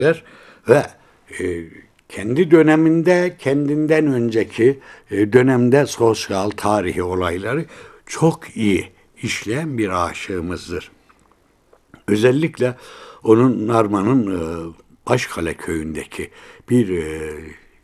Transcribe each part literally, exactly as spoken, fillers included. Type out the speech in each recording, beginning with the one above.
ve e, kendi döneminde, kendinden önceki e, dönemde sosyal, tarihi olayları çok iyi işleyen bir aşığımızdır. Özellikle onun Narman'ın e, Başkale köyündeki bir e,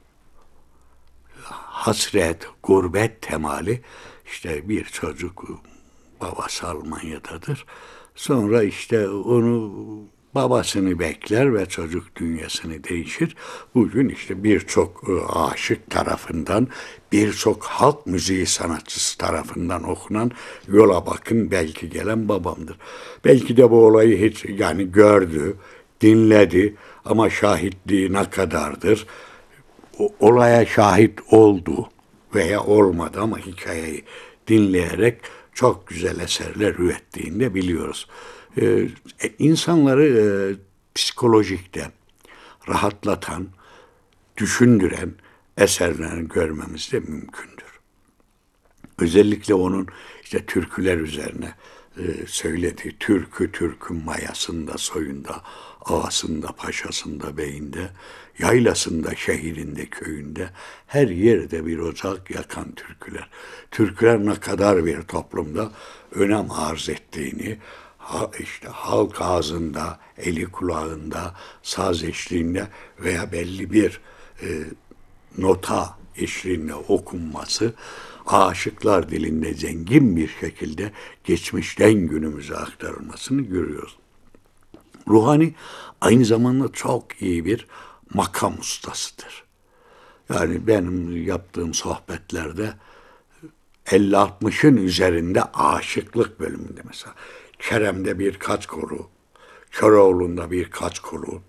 hasret, gurbet temali, işte bir çocuk babası Almanya'dadır. Sonra işte onu babasını bekler ve çocuk dünyasını değişir. Bugün işte birçok e, aşık tarafından, birçok halk müziği sanatçısı tarafından okunan Yola Bakın Belki Gelen Babamdır. Belki de bu olayı hiç yani gördü, dinledi ama şahitliği ne kadardır? O, olaya şahit oldu veya olmadı ama hikayeyi dinleyerek çok güzel eserler ürettiğini de biliyoruz. Ee, insanları e, psikolojikte rahatlatan, düşündüren eserlerini görmemiz de mümkündür. Özellikle onun işte türküler üzerine e, söylediği türkü türkün mayasında, soyunda, ağasında, paşasında, beyinde, yaylasında, şehrinde, köyünde her yerde bir ocak yakan türküler. Türküler ne kadar bir toplumda önem arz ettiğini, ha, işte halk ağzında, eli kulağında, saz eşliğinde veya belli bir e, nota eşliğinde okunması, aşıklar dilinde zengin bir şekilde geçmişten günümüze aktarılmasını görüyoruz. Ruhani aynı zamanda çok iyi bir makam ustasıdır. Yani benim yaptığım sohbetlerde elli altmışın üzerinde aşıklık bölümünde mesela Kerem'de birkaç kolu, Köroğlu'nda birkaç kolu,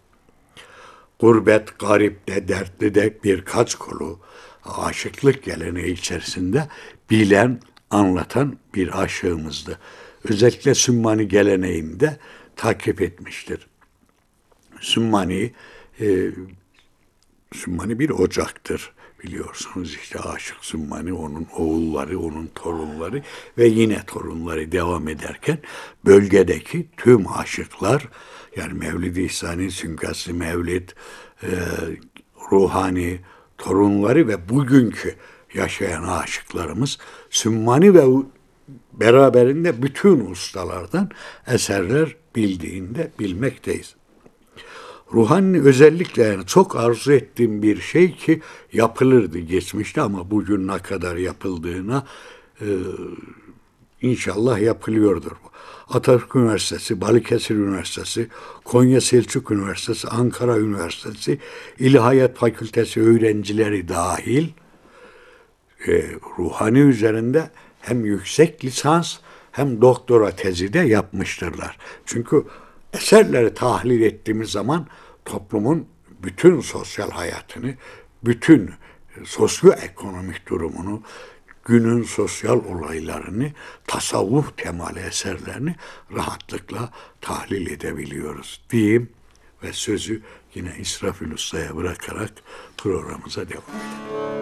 Gurbet, Garip'te, Dertli'de birkaç kolu aşıklık geleneği içerisinde bilen, anlatan bir aşığımızdı. Özellikle Sümmani geleneğinde takip etmiştir. Sümmani, e, Sümmani bir ocaktır biliyorsunuz. İşte Aşık Sümmani, onun oğulları, onun torunları ve yine torunları devam ederken bölgedeki tüm aşıklar, yani Mevlid-i İhsani, Sünkaslı Mevlid, e, Ruhani, torunları ve bugünkü yaşayan aşıklarımız Sümmani ve beraberinde bütün ustalardan eserler bildiğinde bilmekteyiz. Ruhani özellikle yani çok arzu ettiğim bir şey ki yapılırdı geçmişte ama bugün ne kadar yapıldığına e, inşallah yapılıyordur. Atatürk Üniversitesi, Balıkesir Üniversitesi, Konya Selçuk Üniversitesi, Ankara Üniversitesi, İlahiyat Fakültesi öğrencileri dahil e, Ruhani üzerinde hem yüksek lisans hem doktora tezi de yapmıştırlar. Çünkü eserleri tahlil ettiğimiz zaman toplumun bütün sosyal hayatını, bütün sosyoekonomik durumunu, günün sosyal olaylarını, tasavvuf temalı eserlerini rahatlıkla tahlil edebiliyoruz diyeyim ve sözü yine İsrafil Usta'ya bırakarak programımıza devam edelim.